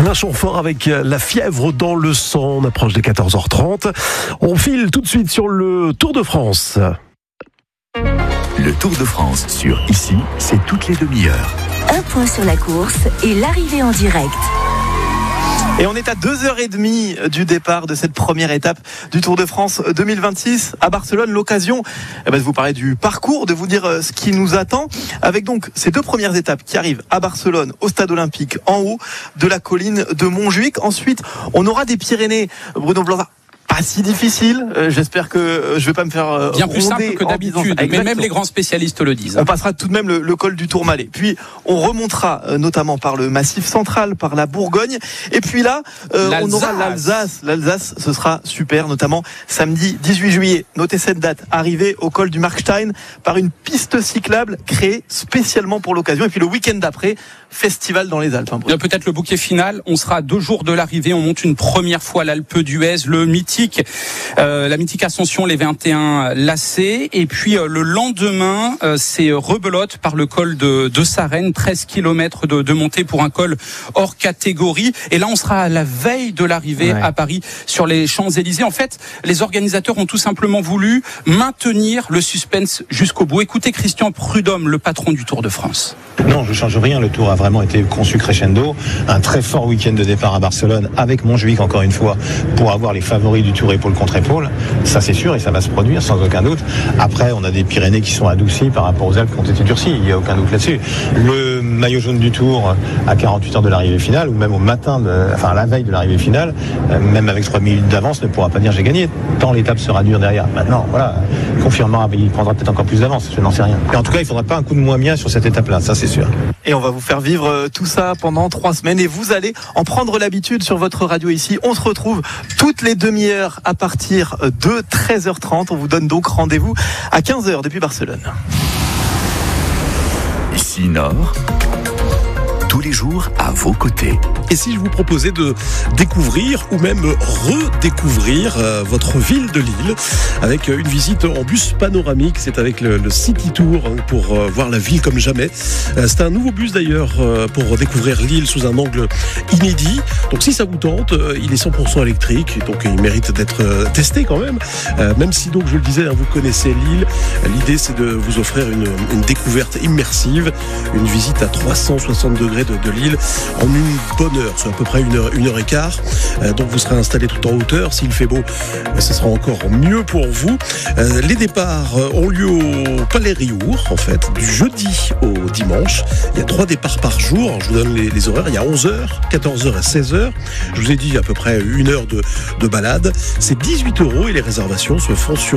Alain Chamfort avec la fièvre dans le sang. On approche des 14h30. On file tout de suite sur le Tour de France. Le Tour de France sur Ici, c'est toutes les demi-heures. Un point sur la course et l'arrivée en direct. Et on est à 2h30 du départ de cette première étape du Tour de France 2026 à Barcelone. L'occasion de vous parler du parcours, de vous dire ce qui nous attend. Avec donc ces deux premières étapes qui arrivent à Barcelone, au stade olympique, en haut de la colline de Montjuïc. Ensuite, on aura des Pyrénées, Bruno Blanc. Pas si difficile, j'espère que je vais pas me faire bien plus simple que d'habitude, mais même les grands spécialistes le disent. On passera tout de même le col du Tourmalet, puis on remontera notamment par le Massif central, par la Bourgogne, et puis là on aura l'Alsace, ce sera super, notamment samedi 18 juillet. Notez cette date, arrivée au col du Markstein par une piste cyclable créée spécialement pour l'occasion, et puis le week-end d'après, festival dans les Alpes. Peut-être le bouquet final, on sera à 2 jours de l'arrivée, on monte une première fois l'Alpe d'Huez, la mythique ascension, les 21 lacets, et puis le lendemain c'est rebelote par le col de Sarenne, 13 km de montée pour un col hors catégorie, et là on sera à la veille de l'arrivée à Paris sur les Champs-Élysées. En fait, les organisateurs ont tout simplement voulu maintenir le suspense jusqu'au bout. Écoutez Christian Prudhomme, le patron du Tour de France. Non, je ne change rien, le Tour a vraiment été conçu crescendo, un très fort week-end de départ à Barcelone avec Montjuïc encore une fois pour avoir les favoris du Tour épaule contre épaule, ça c'est sûr et ça va se produire sans aucun doute. Après on a des Pyrénées qui sont adoucies par rapport aux Alpes qui ont été durcies, il n'y a aucun doute là-dessus. Le maillot jaune du Tour à 48 heures de l'arrivée finale, ou même au matin, à la veille de l'arrivée finale, même avec 3 minutes d'avance, ne pourra pas dire j'ai gagné, tant l'étape sera dure derrière. Maintenant, voilà, confirmera, il prendra peut-être encore plus d'avance, je n'en sais rien. Mais en tout cas, il ne faudra pas un coup de moins bien sur cette étape-là, ça c'est sûr. Et on va vous faire vivre tout ça pendant 3 semaines et vous allez en prendre l'habitude sur votre radio ici. On se retrouve toutes les demi-heures à partir de 13h30. On vous donne donc rendez-vous à 15h depuis Barcelone. Ici Nord, tous les jours à vos côtés. Et si je vous proposais de découvrir ou même redécouvrir votre ville de Lille avec une visite en bus panoramique, c'est avec le City Tour pour voir la ville comme jamais. C'est un nouveau bus d'ailleurs pour découvrir Lille sous un angle inédit. Donc si ça vous tente, il est 100% électrique, donc il mérite d'être testé quand même. Même si donc je le disais, vous connaissez Lille, l'idée c'est de vous offrir une découverte immersive, une visite à 360 degrés de Lille en une bonne heure, c'est à peu près une heure et quart. Donc vous serez installé tout en hauteur. S'il fait beau, ce sera encore mieux pour vous. Les départs ont lieu au Palais Riour, en fait, du jeudi au dimanche. Il y a 3 départs par jour. Alors, je vous donne les horaires. Il y a 11h, 14h et 16h. Je vous ai dit à peu près 1 heure de balade. C'est 18 € et les réservations se font sur